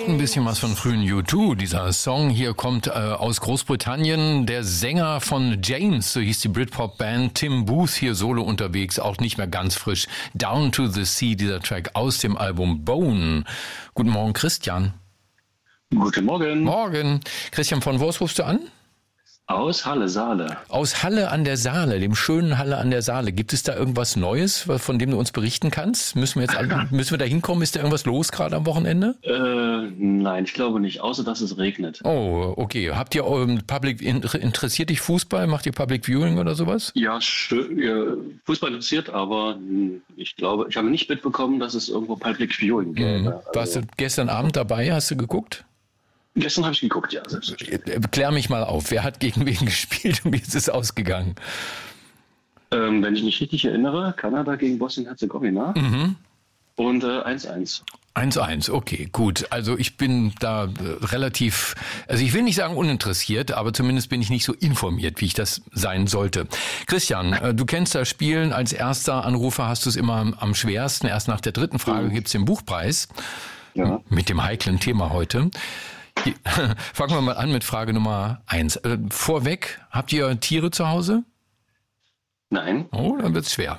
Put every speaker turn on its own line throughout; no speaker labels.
ein bisschen was von frühen U2. Dieser Song hier kommt aus Großbritannien. Der Sänger von James, so hieß die Britpop-Band, Tim Booth, hier solo unterwegs, auch nicht mehr ganz frisch. Down to the Sea, dieser Track aus dem Album Bone. Guten Morgen, Christian.
Guten Morgen.
Morgen. Christian, von wo rufst du an?
Aus Halle-Saale.
Aus Halle an der Saale, dem schönen Halle an der Saale. Gibt es da irgendwas Neues, von dem du uns berichten kannst? Müssen wir da hinkommen? Ist da irgendwas los gerade am Wochenende?
Nein, ich glaube nicht, außer dass es regnet.
Oh, okay. Habt ihr interessiert dich Fußball? Macht ihr Public Viewing oder sowas?
Ja, Fußball interessiert, aber ich glaube, ich habe nicht mitbekommen, dass es irgendwo Public Viewing gäbe.
Warst du gestern Abend dabei? Hast du geguckt?
Gestern habe ich geguckt, ja. Selbstverständlich.
Klär mich mal auf. Wer hat gegen wen gespielt und wie ist es ausgegangen?
Wenn ich mich richtig erinnere, Kanada gegen Bosnien-Herzegowina. Und 1-1.
1-1, okay, gut. Also ich bin da relativ, also ich will nicht sagen uninteressiert, aber zumindest bin ich nicht so informiert, wie ich das sein sollte. Christian, du kennst das Spielen. Als erster Anrufer hast du es immer am schwersten. Erst nach der dritten Frage gibt's den Buchpreis. Ja. Mit dem heiklen Thema heute. Fangen wir mal an mit Frage Nummer 1. Vorweg, habt ihr Tiere zu Hause?
Nein.
Oh, dann wird's schwer.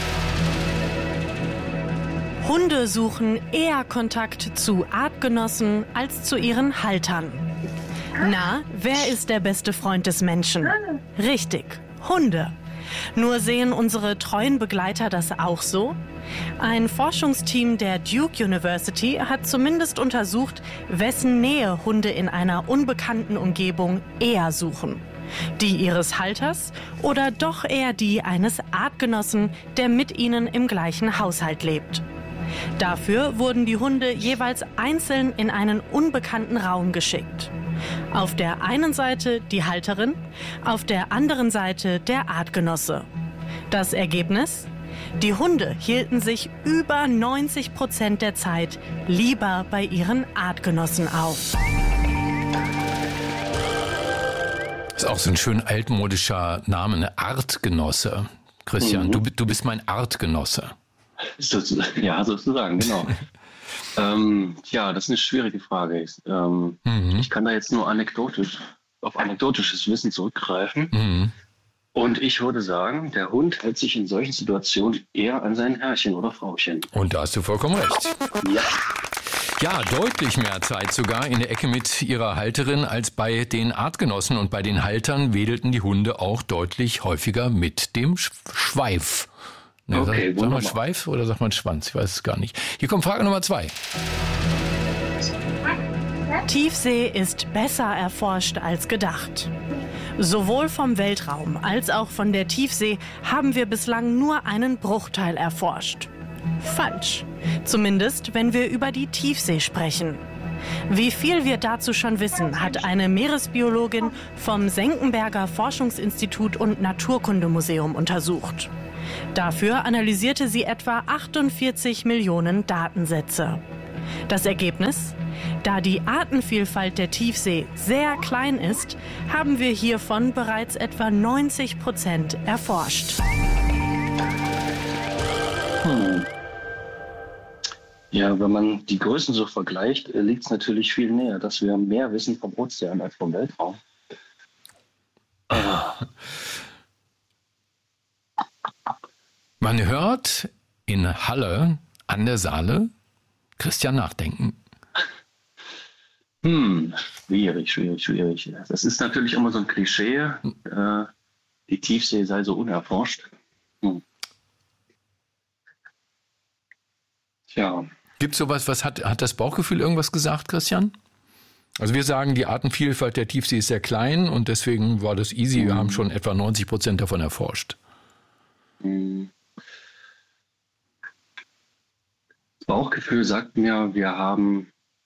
Hunde suchen eher Kontakt zu Artgenossen als zu ihren Haltern. Na, wer ist der beste Freund des Menschen? Richtig, Hunde. Nur sehen unsere treuen Begleiter das auch so? Ein Forschungsteam der Duke University hat zumindest untersucht, wessen Nähe Hunde in einer unbekannten Umgebung eher suchen. Die ihres Halters oder doch eher die eines Artgenossen, der mit ihnen im gleichen Haushalt lebt. Dafür wurden die Hunde jeweils einzeln in einen unbekannten Raum geschickt. Auf der einen Seite die Halterin, auf der anderen Seite der Artgenosse. Das Ergebnis? Die Hunde hielten sich über 90% der Zeit lieber bei ihren Artgenossen auf.
Das ist auch so ein schön altmodischer Name, eine Artgenosse. Christian, du bist mein Artgenosse.
Ja, sozusagen, genau. Ja, das ist eine schwierige Frage. Ich kann da jetzt nur auf anekdotisches Wissen zurückgreifen. Und ich würde sagen, der Hund hält sich in solchen Situationen eher an sein Herrchen oder Frauchen.
Und da hast du vollkommen recht.
Ja.
Ja, deutlich mehr Zeit sogar in der Ecke mit ihrer Halterin als bei den Artgenossen. Und bei den Haltern wedelten die Hunde auch deutlich häufiger mit dem Schweif. Ne,
okay,
sagt man Schweif oder sagt man Schwanz? Ich weiß es gar nicht. Hier kommt Frage Nummer 2.
Tiefsee ist besser erforscht als gedacht. Sowohl vom Weltraum als auch von der Tiefsee haben wir bislang nur einen Bruchteil erforscht. Falsch. Zumindest, wenn wir über die Tiefsee sprechen. Wie viel wir dazu schon wissen, hat eine Meeresbiologin vom Senckenberger Forschungsinstitut und Naturkundemuseum untersucht. Dafür analysierte sie etwa 48 Millionen Datensätze. Das Ergebnis? Da die Artenvielfalt der Tiefsee sehr klein ist, haben wir hiervon bereits etwa 90% erforscht.
Ja, wenn man die Größen so vergleicht, liegt es natürlich viel näher, dass wir mehr wissen vom Ozean als vom Weltraum.
Man hört in Halle an der Saale Christian nachdenken.
Schwierig. Das ist natürlich immer so ein Klischee. Die Tiefsee sei so unerforscht. Tja.
Gibt es sowas, hat das Bauchgefühl irgendwas gesagt, Christian? Also wir sagen, die Artenvielfalt der Tiefsee ist sehr klein und deswegen war das easy. Wir haben schon etwa 90% davon erforscht.
Das Bauchgefühl sagt mir, wir haben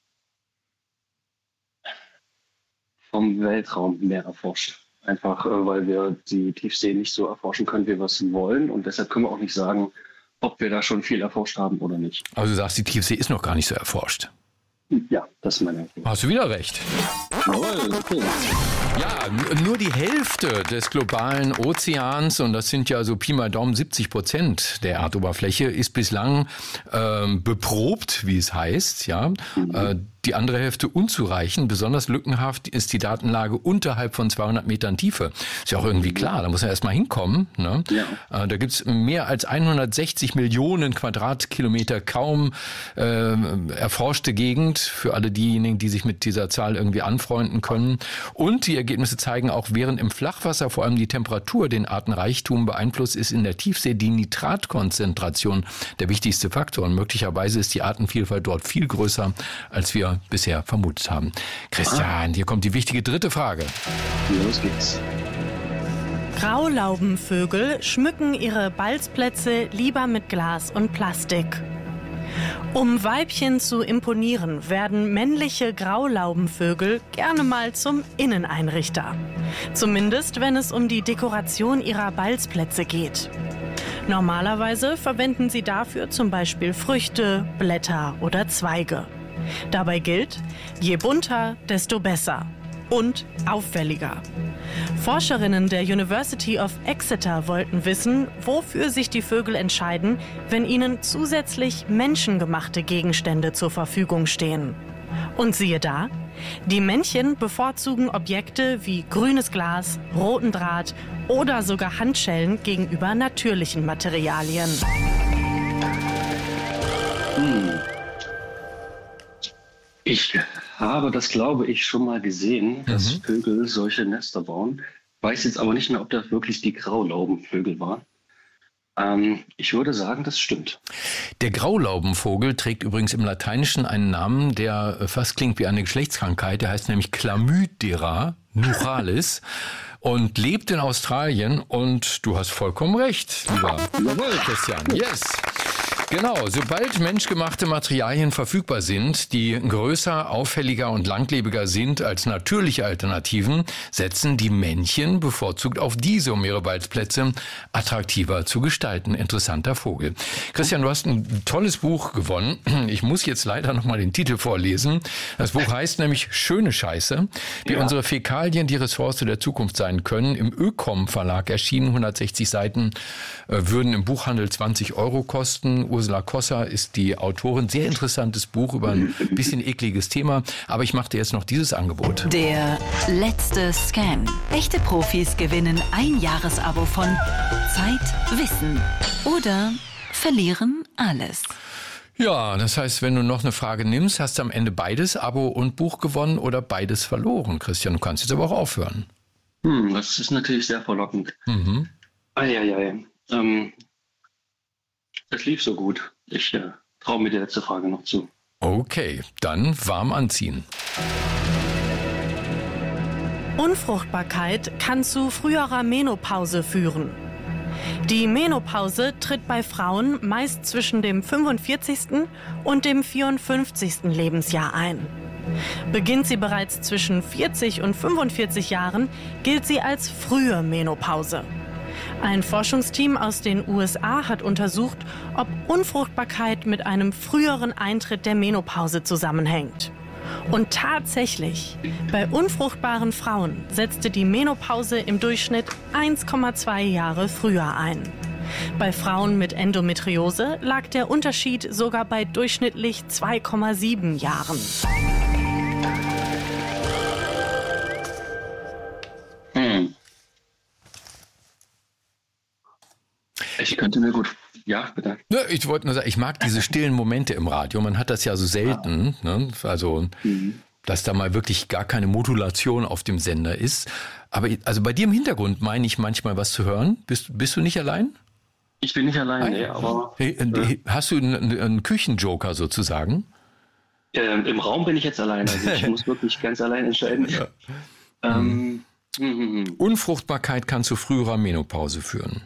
vom Weltraum mehr erforscht. Einfach, weil wir die Tiefsee nicht so erforschen können, wie wir es wollen. Und deshalb können wir auch nicht sagen, ob wir da schon viel erforscht haben oder nicht.
Also du sagst, die Tiefsee ist noch gar nicht so erforscht.
Ja, das ist meine Meinung.
Hast du wieder recht.
Okay.
Ja, nur die Hälfte des globalen Ozeans, und das sind ja so Pi mal Daumen 70% der Erdoberfläche, ist bislang beprobt, wie es heißt. Ja, die andere Hälfte unzureichend. Besonders lückenhaft ist die Datenlage unterhalb von 200 Metern Tiefe. Ist ja auch irgendwie klar, da muss man erst mal hinkommen. Ne? Ja. Da gibt's mehr als 160 Millionen Quadratkilometer kaum erforschte Gegend, für alle diejenigen, die sich mit dieser Zahl irgendwie anfreunden können. Und die Ergebnisse zeigen auch, während im Flachwasser vor allem die Temperatur den Artenreichtum beeinflusst, ist in der Tiefsee die Nitratkonzentration der wichtigste Faktor. Und möglicherweise ist die Artenvielfalt dort viel größer, als wir bisher vermutet haben. Christian, hier kommt die wichtige dritte Frage.
Los geht's.
Graulaubenvögel schmücken ihre Balzplätze lieber mit Glas und Plastik. Um Weibchen zu imponieren, werden männliche Graulaubenvögel gerne mal zum Inneneinrichter. Zumindest, wenn es um die Dekoration ihrer Balzplätze geht. Normalerweise verwenden sie dafür zum Beispiel Früchte, Blätter oder Zweige. Dabei gilt, je bunter, desto besser und auffälliger. Forscherinnen der University of Exeter wollten wissen, wofür sich die Vögel entscheiden, wenn ihnen zusätzlich menschengemachte Gegenstände zur Verfügung stehen. Und siehe da, die Männchen bevorzugen Objekte wie grünes Glas, roten Draht oder sogar Handschellen gegenüber natürlichen Materialien.
Ich habe das, glaube ich, schon mal gesehen, dass Vögel solche Nester bauen. Weiß jetzt aber nicht mehr, ob das wirklich die Graulaubenvögel waren. Ich würde sagen, das stimmt.
Der Graulaubenvogel trägt übrigens im Lateinischen einen Namen, der fast klingt wie eine Geschlechtskrankheit. Der heißt nämlich Chlamydera nuralis und lebt in Australien. Und du hast vollkommen recht, lieber Christian. Yes. Genau, sobald menschgemachte Materialien verfügbar sind, die größer, auffälliger und langlebiger sind als natürliche Alternativen, setzen die Männchen bevorzugt auf diese, um ihre Balzplätze attraktiver zu gestalten. Interessanter Vogel. Christian, du hast ein tolles Buch gewonnen. Ich muss jetzt leider nochmal den Titel vorlesen. Das Buch heißt nämlich Schöne Scheiße, wie unsere Fäkalien die Ressource der Zukunft sein können. Im Ökom Verlag erschienen, 160 Seiten, würden im Buchhandel 20 € kosten. Ursula Kossa ist die Autorin. Sehr interessantes Buch über ein bisschen ekliges Thema. Aber ich mache dir jetzt noch dieses Angebot.
Der letzte Scan. Echte Profis gewinnen ein Jahresabo von Zeit, Wissen oder verlieren alles.
Ja, das heißt, wenn du noch eine Frage nimmst, hast du am Ende beides, Abo und Buch gewonnen oder beides verloren. Christian, du kannst jetzt aber auch aufhören.
Das ist natürlich sehr verlockend. Es lief so gut. Ich traue mir die letzte Frage noch zu.
Okay, dann warm anziehen.
Unfruchtbarkeit kann zu früherer Menopause führen. Die Menopause tritt bei Frauen meist zwischen dem 45. und dem 54. Lebensjahr ein. Beginnt sie bereits zwischen 40 und 45 Jahren, gilt sie als frühe Menopause. Ein Forschungsteam aus den USA hat untersucht, ob Unfruchtbarkeit mit einem früheren Eintritt der Menopause zusammenhängt. Und tatsächlich, bei unfruchtbaren Frauen setzte die Menopause im Durchschnitt 1,2 Jahre früher ein. Bei Frauen mit Endometriose lag der Unterschied sogar bei durchschnittlich 2,7 Jahren.
Ich könnte mir gut... Ja, bitte.
Ich wollte nur sagen, ich mag diese stillen Momente im Radio. Man hat das ja so selten. Ne? Also, dass da mal wirklich gar keine Modulation auf dem Sender ist. Aber also bei dir im Hintergrund meine ich manchmal was zu hören. Bist du nicht allein?
Ich bin nicht allein, nee, aber...
Hast du einen Küchenjoker sozusagen?
Im Raum bin ich jetzt allein. Also ich muss wirklich ganz allein entscheiden. Ja.
Unfruchtbarkeit kann zu früherer Menopause führen.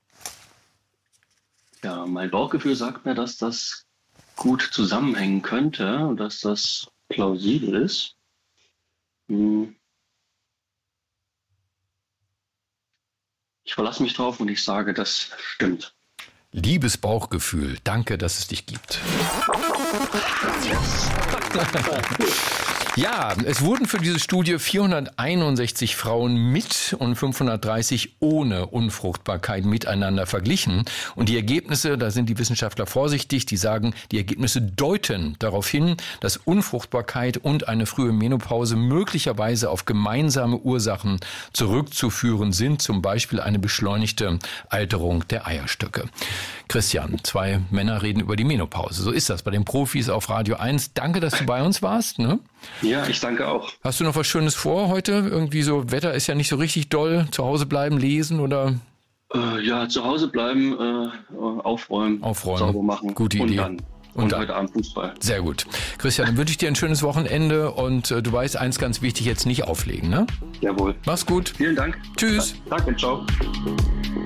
Ja, mein Bauchgefühl sagt mir, dass das gut zusammenhängen könnte und dass das plausibel ist. Ich verlasse mich drauf und ich sage, das stimmt.
Liebes Bauchgefühl, danke, dass es dich gibt. Ja, es wurden für diese Studie 461 Frauen mit und 530 ohne Unfruchtbarkeit miteinander verglichen. Und die Ergebnisse, da sind die Wissenschaftler vorsichtig, die sagen, die Ergebnisse deuten darauf hin, dass Unfruchtbarkeit und eine frühe Menopause möglicherweise auf gemeinsame Ursachen zurückzuführen sind, zum Beispiel eine beschleunigte Alterung der Eierstöcke. Christian, 2 Männer reden über die Menopause. So ist das bei den Profis auf Radio 1. Danke, dass du bei uns warst. Ne?
Ja, ich danke auch.
Hast du noch was Schönes vor heute? Irgendwie so, Wetter ist ja nicht so richtig doll. Zu Hause bleiben, lesen oder?
Ja, zu Hause bleiben, aufräumen, sauber machen.
Gute Idee.
Und heute Abend Fußball.
Sehr gut. Christian, dann wünsche ich dir ein schönes Wochenende und du weißt, eins ganz wichtig, jetzt nicht auflegen, ne?
Jawohl.
Mach's gut.
Vielen Dank.
Tschüss.
Danke, ciao.